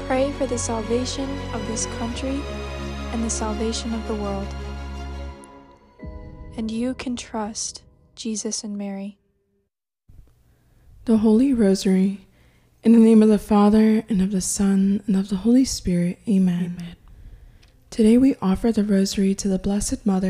pray for the salvation of this country and the salvation of the world. And you can trust Jesus and Mary. The Holy Rosary. In the name of the Father, and of the Son, and of the Holy Spirit. Amen. Today we offer the Rosary to the Blessed Mother